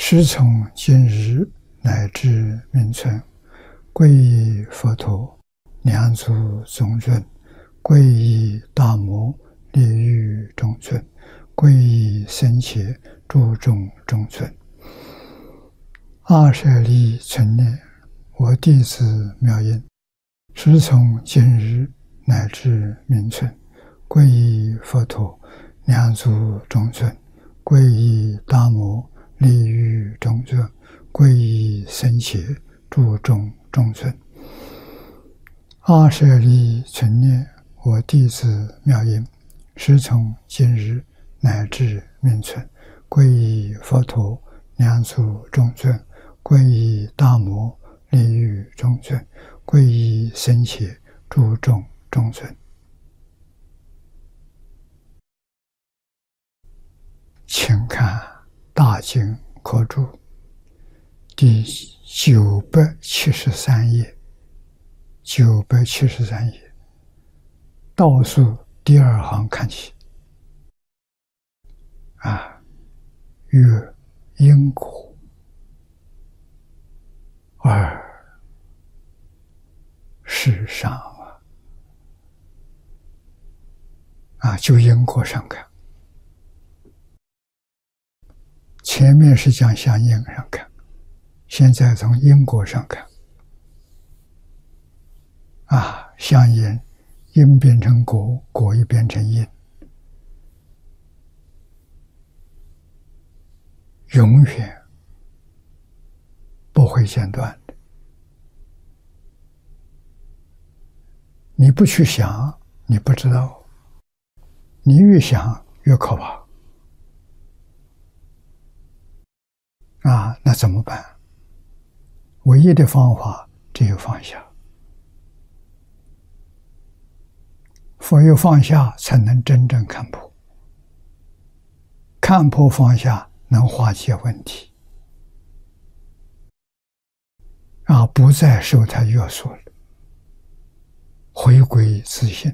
师从今日乃至命存，皈依佛陀，两足尊尊；皈依大摩，利欲中尊；皈依僧伽，诸众中尊。阿舍利存念，我弟子妙音，师从今日乃至命存，皈依佛陀，两足尊尊；皈依大摩，利欲中尊；皈依僧伽，诸众中尊。阿舍利存念，我弟子妙音，师从今日乃至命存，皈依佛陀，两足尊尊；皈依大摩，利欲中尊；皈依僧伽，诸众中尊。请看大经科注第973页，973页倒数第2行看起。曰因果而世上就因果上看。前面是讲相应上看，现在从因果上看。相应，因变成果，果又变成因，永远不会间断的。你不去想，你不知道；你越想越可怕。那怎么办？唯一的方法只有放下。唯有放下，才能真正看破。看破放下，能化解问题。不再受它约束了，回归自性。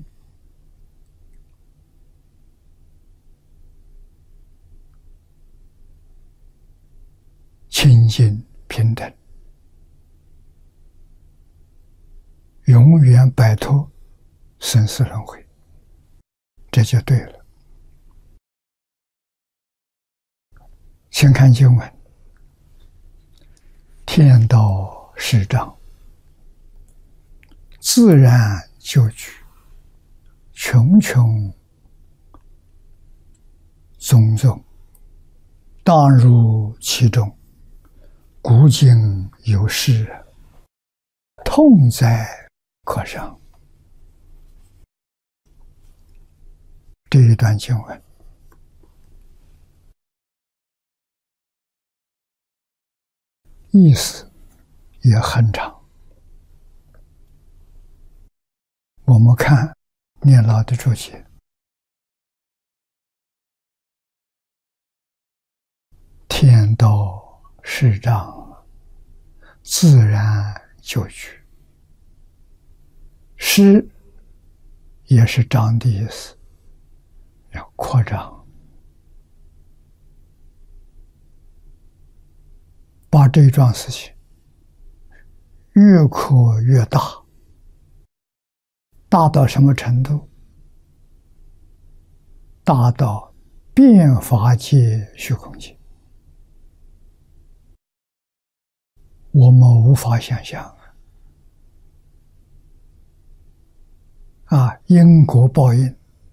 清净平等，永远摆脱生死轮回，这就对了。先看经文：天道实彰，自然就具，穷穷种种，当入其中。古今有事，痛在渴上。这一段经文意思也很长。我们看念老的注解：天道实彰，自然就具。实也是张的意思，要扩张，把这一桩事情越扩越大，大到什么程度？大到遍法界虚空界。我们无法想象因果报应，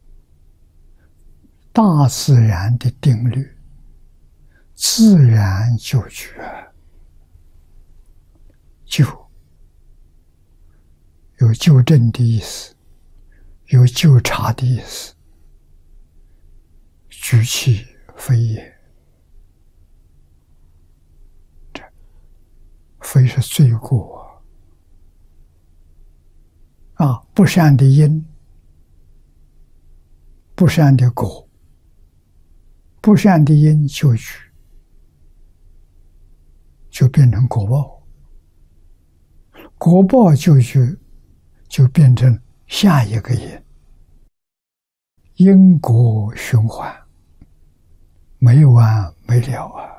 大自然的定律，自然就具。就有纠正的意思，有纠察的意思，举其非也。非是罪过不善的因，不善的果，不善的因就具，就变成果报，果报就具，就变成下一个因，因果循环，没完没了